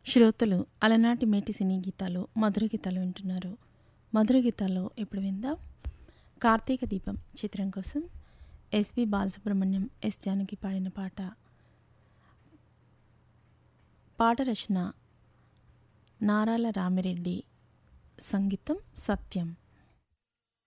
శ్రోతలు అలనాటి మేటి సినీ గీతాలు మధుర గీతాలు వింటున్నారు. మధుర గీతాల్లో ఇప్పుడు విందాం కార్తీక దీపం చిత్రం కోసం ఎస్పి బాలసుబ్రహ్మణ్యం, ఎస్ జానకి పాడిన పాట. పాట రచన నారాల రామిరెడ్డి, సంగీతం సత్యం.